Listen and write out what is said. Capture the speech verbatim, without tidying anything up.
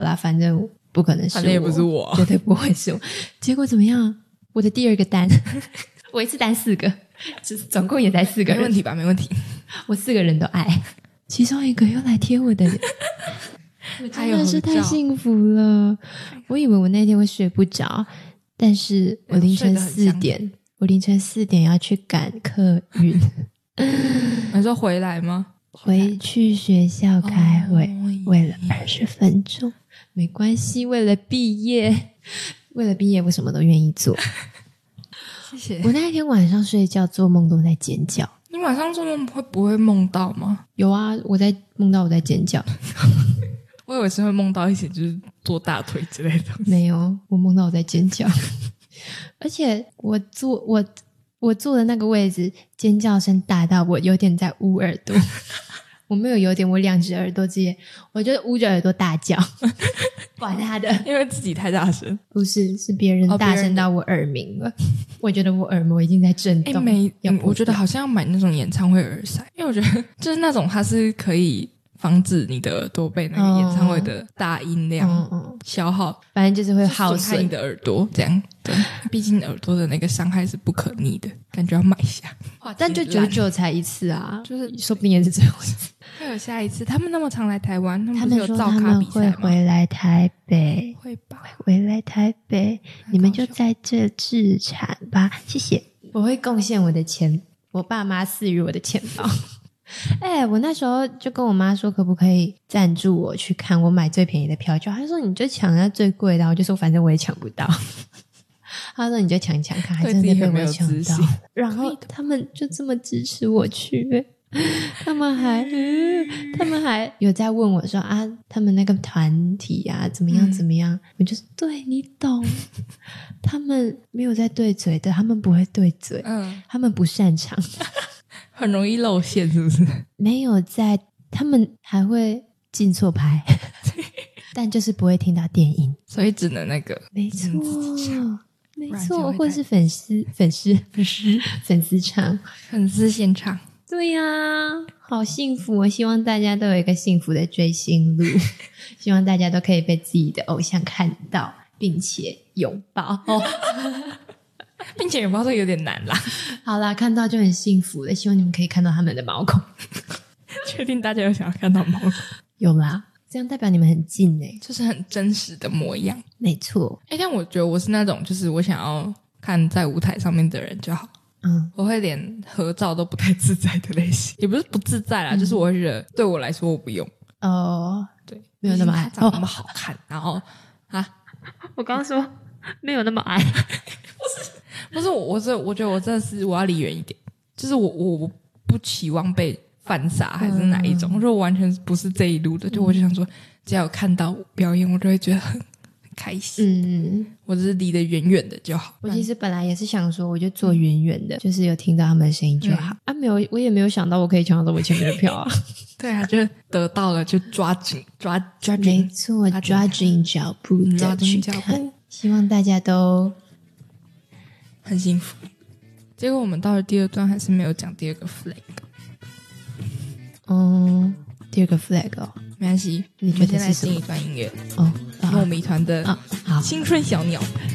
好啦，反正不可能是我， 反正也不是我， 绝对不会是我。结果怎么样？我的第二个单，我一次单四个，就是总共也才四个人， 没问题吧？没问题。 我四个人都爱，其中一个又来贴我的人。我真的是太幸福了，我以为我那天会睡不着，但是我凌晨四点，我凌晨四点要去赶客运。 你说回来吗？ 回去学校开会，哦、为了二十分钟，没关系，为了毕业，为了毕业，我什么都愿意做。 谢谢。 我那一天晚上睡觉做梦都在尖叫。 你晚上做梦会不会梦到吗？ 有啊，我在梦到我在尖叫。 我以为是会梦到一些就是做大腿之类的东西。 没有，我梦到我在尖叫。而且我坐我我坐的那个位置，尖叫声大到我有点在捂耳朵。我没有有点，我两只耳朵直接，我就捂着耳朵大叫。管他的， 因为自己太大声。 不是，是别人大声到我耳鸣了。哦、我觉得我耳膜已经在震动。 诶没、嗯、我觉得好像要买那种演唱会耳塞，因为我觉得就是那种它是可以防止你的耳朵被那个演唱会的大音量消耗， 嗯嗯、反正就是会耗损你的耳朵这样。对，毕竟耳朵的那个伤害是不可逆的，感觉要买下。 但就久久才一次啊，就是说不定也是最后一次。 会有下一次，他们那么常来台湾，他们不是有造咖比赛吗？ 他们说他们会回来台北， 会吧？ 回来台北，你们就在这自产吧，谢谢。我会贡献我的钱，我爸妈赐予我的钱包。哎、欸，我那时候就跟我妈说，可不可以赞助我去看，我买最便宜的票就，她说你就抢那最贵的，我就说反正我也抢不到。他说你就抢抢看，还真的被我抢到。然后他们就这么支持我去，他们还、嗯、他们还有在问我说啊，他们那个团体啊怎么样怎么样、嗯、我就说对，你懂。他们没有在对嘴的，他们不会对嘴，嗯，他们不擅长。 很容易露馅是不是？ 没有在，他们还会进错拍。但就是不会听到电音， 所以只能那个没错没错，或是粉丝粉丝粉丝粉丝唱粉丝现场。 对呀、啊，好幸福，我希望大家都有一个幸福的追星路。希望大家都可以被自己的偶像看到并且拥抱、哦、 并且拥抱这个有点难啦。 好啦，看到就很幸福了，希望你们可以看到他们的毛孔。 确定大家有想要看到毛孔？ 有啦，这样代表你们很近耶， 就是很真实的模样。 没错。 诶，但我觉得我是那种就是我想要看在舞台上面的人就好，嗯，我会连合照都不太自在的类型。也不是不自在啦、嗯、就是我会觉得对我来说我不用哦， 对， 没有那么矮， 长那么好看、哦、然后啊我刚刚说没有那么矮。 不是不是我我是我觉得我真的是我要离远一点，就是我我不期望被犯傻还是哪一种，就、嗯、完全不是这一路的，就我就想说只要有看到表演我就会觉得很很开心，嗯，我只是离得远远的就好。 我其实本来也是想说我就坐远远的、嗯、就是有听到他们的声音就好、嗯、啊，没有，我也没有想到我可以抢到这么前面的票啊。 对啊，就得到了就抓紧抓抓紧， 没错，抓紧脚步的去看，希望大家都很幸福。结果我们到了第二段还是没有讲第二个 flag。 嗯，第二个 flag 哦， 没关系， 你觉得是什么？ 进一段音乐哦， 糯米团的青春小鸟。